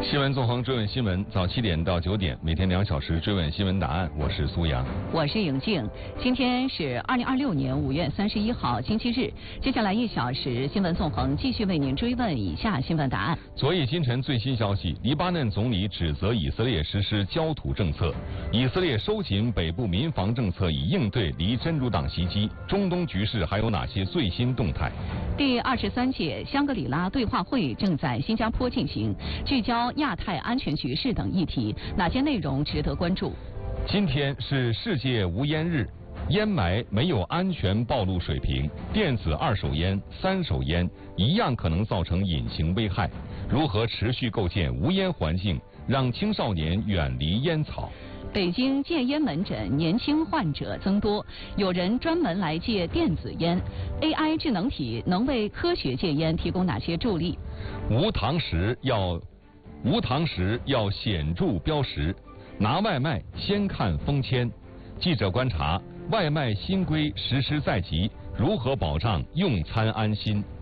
新闻纵横追问新闻，早7点到9点，每天2小时追问新闻答案。我是苏阳， 我是颖静。今天是2026年5月31号，星期日。接下来1小时，新闻纵横继续为您追问以下新闻答案。 昨夜今晨最新消息，黎巴嫩总理指责以色列实施焦土政策，以色列收紧北部民防政策以应对离真主党袭击。中东局势还有哪些最新动态？ 第23届香格里拉对话会正在新加坡进行，聚焦亚太安全局势等议题，哪些内容值得关注？ 今天是世界无烟日，烟霾没有安全暴露水平，电子2手烟、3手烟一样可能造成隐形危害。如何持续构建无烟环境，让青少年远离烟草？ 北京戒烟门诊年轻患者增多，有人专门来戒电子烟。AI 智能体能为科学戒烟提供哪些助力？ 无糖时要显著标识，拿外卖先看封签。记者观察，外卖新规实施在即，如何保障用餐安心？